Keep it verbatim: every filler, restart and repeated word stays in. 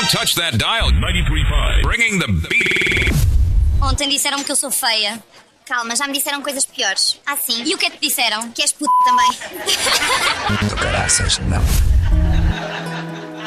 touch that dial. ninety-three point five. Bringing the beat. Ontem disseram-me que eu sou feia. Calma, já me disseram coisas piores. Ah, sim? E o que é que te disseram? Que és puta também. Do caraças, não.